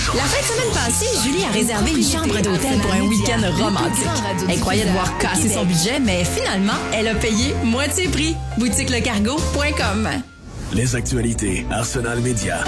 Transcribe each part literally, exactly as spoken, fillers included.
La fin de semaine passée, Julie a réservé une chambre d'hôtel pour un week-end romantique. Elle croyait devoir casser son budget, mais finalement, elle a payé moitié prix. boutique le cargo point com. Les actualités Arsenal Média.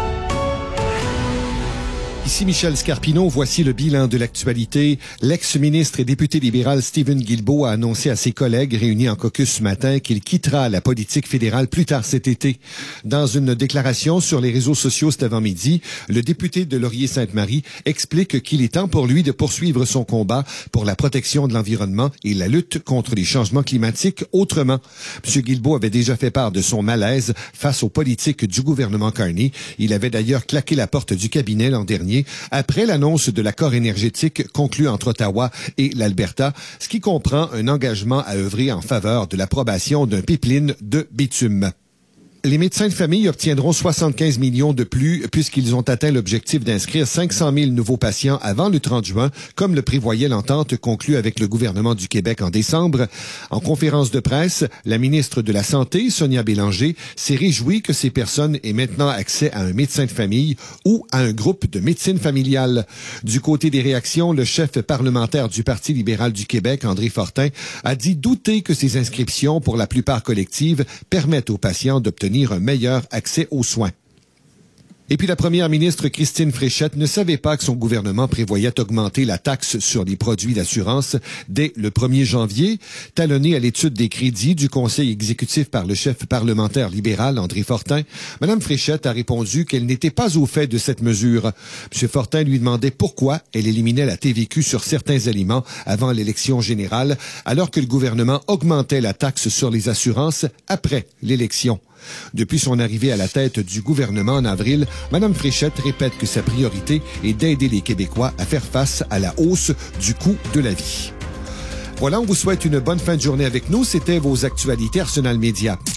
Ici Michel Scarpino, voici le bilan de l'actualité. L'ex-ministre et député libéral Stephen Guilbeault a annoncé à ses collègues réunis en caucus ce matin qu'il quittera la politique fédérale plus tard cet été. Dans une déclaration sur les réseaux sociaux cet avant-midi, le député de Laurier-Sainte-Marie explique qu'il est temps pour lui de poursuivre son combat pour la protection de l'environnement et la lutte contre les changements climatiques autrement. M. Guilbeault avait déjà fait part de son malaise face aux politiques du gouvernement Carney. Il avait d'ailleurs claqué la porte du cabinet l'an dernier après l'annonce de l'accord énergétique conclu entre Ottawa et l'Alberta, ce qui comprend un engagement à œuvrer en faveur de l'approbation d'un pipeline de bitume. Les médecins de famille obtiendront soixante-quinze millions de plus puisqu'ils ont atteint l'objectif d'inscrire cinq cent mille nouveaux patients avant le trente juin, comme le prévoyait l'entente conclue avec le gouvernement du Québec en décembre. En conférence de presse, la ministre de la Santé, Sonia Bélanger, s'est réjouie que ces personnes aient maintenant accès à un médecin de famille ou à un groupe de médecine familiale. Du côté des réactions, le chef parlementaire du Parti libéral du Québec, André Fortin, a dit douter que ces inscriptions, pour la plupart collectives, permettent aux patients d'obtenir un meilleur accès aux soins. Et puis la première ministre Christine Fréchette ne savait pas que son gouvernement prévoyait augmenter la taxe sur les produits d'assurance dès le premier janvier. Talonnée à l'étude des crédits du conseil exécutif par le chef parlementaire libéral André Fortin, Mme Fréchette a répondu qu'elle n'était pas au fait de cette mesure. M. Fortin lui demandait pourquoi elle éliminait la T V Q sur certains aliments avant l'élection générale, alors que le gouvernement augmentait la taxe sur les assurances après l'élection. Depuis son arrivée à la tête du gouvernement en avril, Mme Fréchette répète que sa priorité est d'aider les Québécois à faire face à la hausse du coût de la vie. Voilà, on vous souhaite une bonne fin de journée avec nous. C'était vos actualités Arsenal Média.